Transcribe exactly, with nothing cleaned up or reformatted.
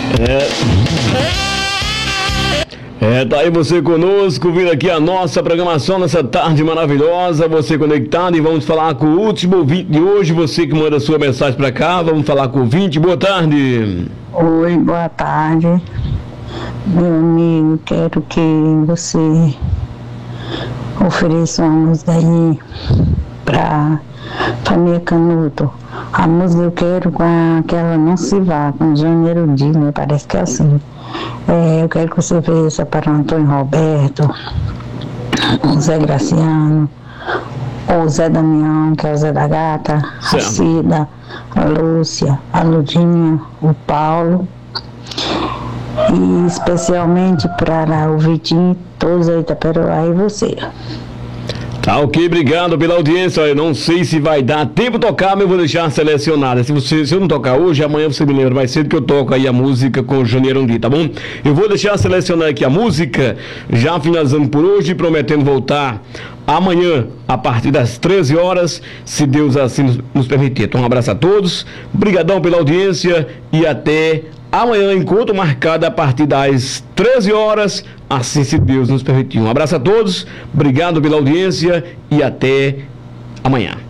É, tá aí você conosco, vindo aqui a nossa programação nessa tarde maravilhosa, você conectado, e vamos falar com o último ouvinte de hoje, você que manda sua mensagem pra cá, vamos falar com o ouvinte. Boa tarde. Oi, boa tarde, meu amigo, quero que você ofereça uma música aí pra família Canuto. A música eu quero com aquela Não Se Vá, com Janeiro Dino, parece que é assim. É, eu quero que você ofereça para o Antônio Roberto, o Zé Graciano, o Zé Damião, que é o Zé da Gata, certo. A Cida, a Lúcia, a Ludinha, o Paulo, e especialmente para o Vitinho, todos aí da Peroá e você. Tá ok, obrigado pela audiência. Eu não sei se vai dar tempo de tocar, mas eu vou deixar selecionada. Se, você, se eu não tocar hoje, amanhã você me lembra mais cedo que eu toco aí a música com o Janeiro Undi, tá bom? Eu vou deixar selecionar aqui a música, já finalizando por hoje, prometendo voltar amanhã, a partir das treze horas, se Deus assim nos, nos permitir. Então, um abraço a todos, brigadão pela audiência e até amanhã, encontro marcado a partir das treze horas, assim se Deus nos permitir. Um abraço a todos, obrigado pela audiência e até amanhã.